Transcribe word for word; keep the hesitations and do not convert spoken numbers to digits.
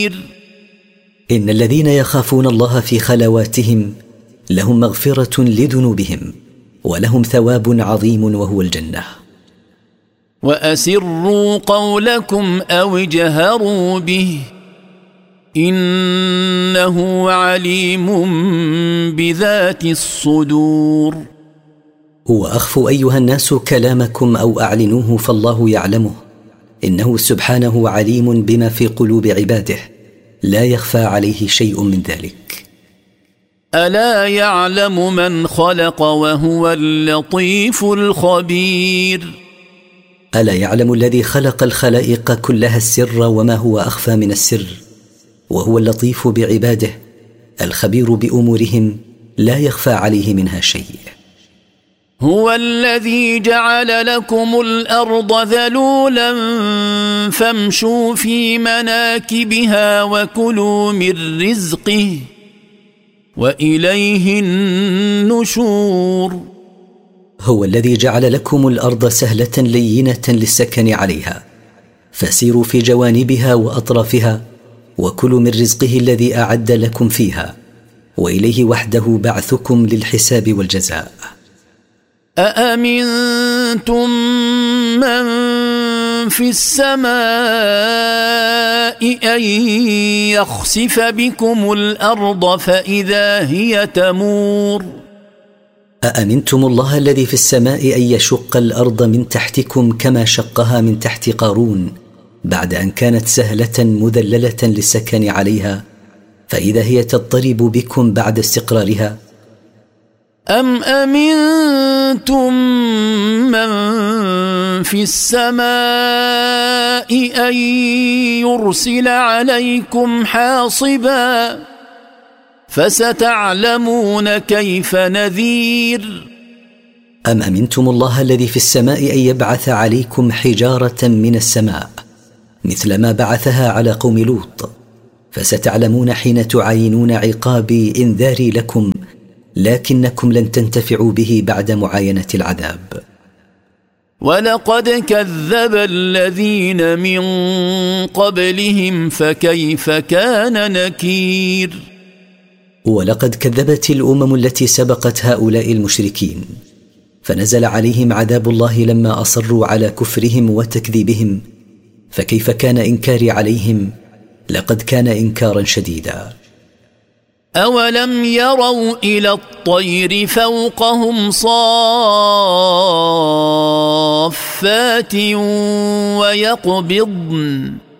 إن الذين يخافون الله في خلواتهم لهم مغفرة لذنوبهم ولهم ثواب عظيم وهو الجنة. وأسروا قولكم أو اجهروا به إنه عليم بذات الصدور. وأخفوا أيها الناس كلامكم أو أعلنوه فالله يعلمه، إنه سبحانه عليم بما في قلوب عباده، لا يخفى عليه شيء من ذلك. ألا يعلم من خلق وهو اللطيف الخبير. ألا يعلم الذي خلق الخلائق كلها السر وما هو أخفى من السر، وهو اللطيف بعباده الخبير بأمورهم، لا يخفى عليه منها شيء. هو الذي جعل لكم الأرض ذلولا فامشوا في مناكبها وكلوا من رزقه وإليه النشور. هو الذي جعل لكم الأرض سهلة لينة للسكن عليها، فسيروا في جوانبها وأطرافها وكلوا من رزقه الذي أعد لكم فيها، وإليه وحده بعثكم للحساب والجزاء. أأمنتم من في السماء أن يخسف بكم الأرض فإذا هي تمور. أأمنتم الله الذي في السماء أن يشق الأرض من تحتكم كما شقها من تحت قارون بعد أن كانت سهلة مذللة للسكن عليها، فإذا هي تضطرب بكم بعد استقرارها. أم أمنتم من في السماء أن يرسل عليكم حاصبا فستعلمون كيف نذير. أم أمنتم الله الذي في السماء أن يبعث عليكم حجارة من السماء مثل ما بعثها على قوم لوط، فستعلمون حين تعاينون عقابي إنذاري لكم، لكنكم لن تنتفعوا به بعد معاينة العذاب. ولقد كذب الذين من قبلهم فكيف كان نكير. ولقد كذبت الأمم التي سبقت هؤلاء المشركين، فنزل عليهم عذاب الله لما أصروا على كفرهم وتكذيبهم، فكيف كان إنكاري عليهم؟ لقد كان إنكارا شديدا. أولم يروا إلى الطير فوقهم صافات ويقبضن